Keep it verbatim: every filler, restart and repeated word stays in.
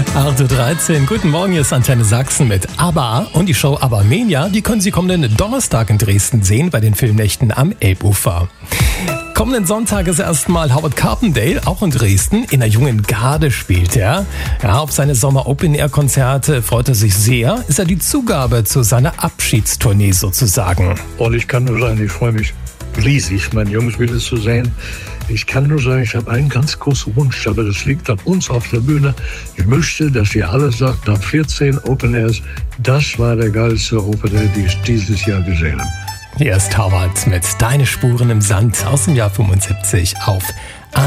acht Uhr dreizehn, guten Morgen, hier ist Antenne Sachsen mit ABBA und die Show ABBA-Mania, die können Sie kommenden Donnerstag in Dresden sehen bei den Filmnächten am Elbufer. Kommenden Sonntag ist erstmal Howard Carpendale, auch in Dresden. In der jungen Garde spielt er. Ja, auf seine Sommer-Open-Air-Konzerte freut er sich sehr. Ist er die Zugabe zu seiner Abschiedstournee sozusagen. Und ich kann nur sagen, ich freue mich riesig, meine Jungs wieder zu sehen. Ich kann nur sagen, ich habe einen ganz großen Wunsch, aber das liegt an uns auf der Bühne. Ich möchte, dass ihr alle sagt, nach vierzehn Open Airs, das war der geilste Open Air, den ich dieses Jahr gesehen habe. Hier ist Howard mit Deine Spuren im Sand aus dem Jahr fünfundsiebzig auf